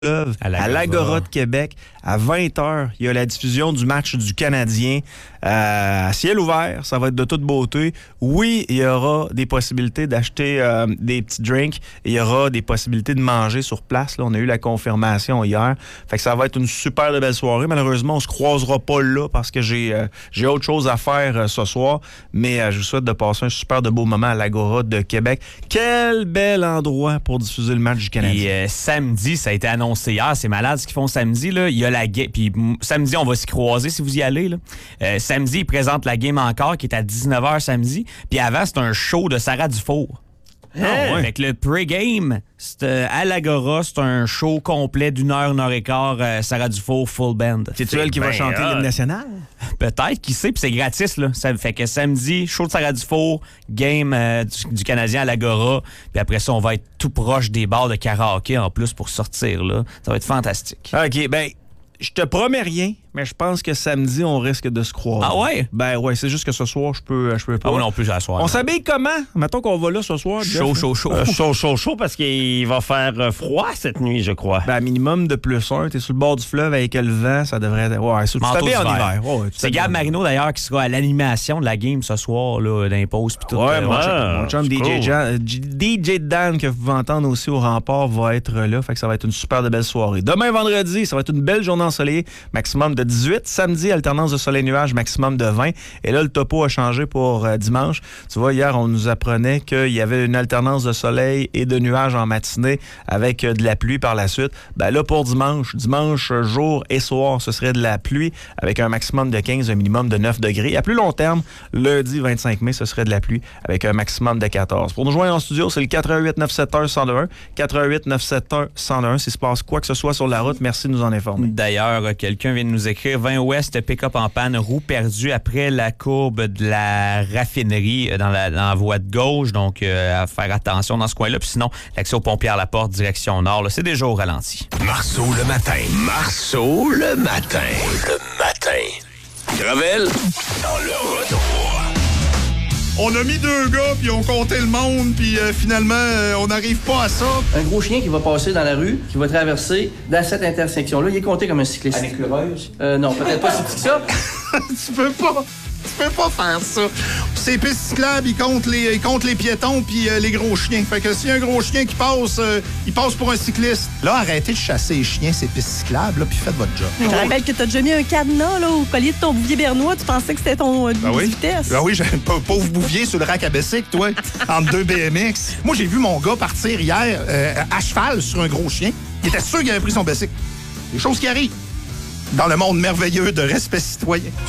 à l'Agora de Québec. À 20h, il y a la diffusion du match du Canadien à ciel ouvert. Ça va être de toute beauté. Oui, il y aura des possibilités d'acheter des petits drinks. Il y aura des possibilités de manger sur place. Là, on a eu la confirmation hier. Fait que ça va être une super belle soirée. Malheureusement, on se croisera pas là parce que j'ai autre chose à faire ce soir. Mais je vous souhaite de passer un super de beau moment à l'Agora de Québec. Quel bel endroit pour diffuser le match du Canadien. Et samedi, ça a été annoncé hier. C'est malade ce qu'ils font samedi. Là. Il y a la game. Puis samedi, on va s'y croiser si vous y allez. Là. Samedi, ils présentent la game encore qui est à 19h samedi. Puis avant, c'est un show de Sarah Dufour. Ah, ouais. Avec le pre-game, à l'Agora, c'est un show complet d'1 heure, 1 heure et quart, Sarah Dufour, full band. C'est-tu elle qui va chanter l'hymne national? Peut-être, qui sait, puis c'est gratis, là. Ça fait que samedi, show de Sarah Dufour, game du Canadien à l'Agora, puis après ça, on va être tout proche des bars de karaoké en plus pour sortir, là. Ça va être fantastique. OK, ben, je te promets rien, mais je pense que samedi, on risque de se croiser. Ah ouais? Ben ouais, c'est juste que ce soir, je peux pas. Ah oui, non plus, à soir. On s'habille comment? Mettons qu'on va là ce soir. Chaud, parce qu'il va faire froid cette nuit, je crois. Ben, minimum de +1. T'es sur le bord du fleuve avec le vent, ça devrait être... Ouais, tu t'habilles en hiver. Ouais, c'est Gab Marino, d'ailleurs, qui sera à l'animation de la game ce soir, là, d'impose pis tout. Ouais, mon chum DJ Dan, que vous pouvez entendre aussi au rempart, va être là. Fait que ça va être une super de belle soirée. Demain, vendredi, ça va être une belle journée ensoleillée. Maximum de 18. Samedi, alternance de soleil-nuage, maximum de 20. Et là, le topo a changé pour dimanche. Tu vois, hier, on nous apprenait qu'il y avait une alternance de soleil et de nuages en matinée avec de la pluie par la suite. Ben là, pour dimanche, jour et soir, ce serait de la pluie avec un maximum de 15, un minimum de 9 degrés. À plus long terme, lundi 25 mai, ce serait de la pluie avec un maximum de 14. Pour nous joindre en studio, c'est le 418-971-1021. 418-971-1021. S'il se passe quoi que ce soit sur la route, merci de nous en informer. D'ailleurs, quelqu'un vient de nous écrire 20 Ouest, pick-up en panne, roue perdue après la courbe de la raffinerie dans la voie de gauche. Donc, à faire attention dans ce coin-là. Puis sinon, l'accès au Pont-Pierre-Laporte, direction nord, là, c'est déjà au ralenti. Marceau le matin. Gravel dans le retour. On a mis 2 gars, puis on comptait le monde, puis finalement, on n'arrive pas à ça. Un gros chien qui va passer dans la rue, qui va traverser dans cette intersection-là, il est compté comme un cycliste. Un écureuil? Non, peut-être pas si petit que ça. Tu peux pas faire ça. Ces pistes cyclables, ils comptent les piétons puis les gros chiens. Fait que s'il y a un gros chien qui passe, il passe pour un cycliste. Là, arrêtez de chasser les chiens, ces pistes cyclables, là, puis faites votre job. Je te rappelle que t'as déjà mis un cadenas là, au collier de ton bouvier bernois. Tu pensais que c'était ton vitesse. Ben oui, j'ai un pauvre bouvier sur le rack à bicycle, toi, entre 2 BMX. Moi, j'ai vu mon gars partir hier à cheval sur un gros chien. Il était sûr qu'il avait pris son bicycle. Des choses qui arrivent dans le monde merveilleux de respect citoyen.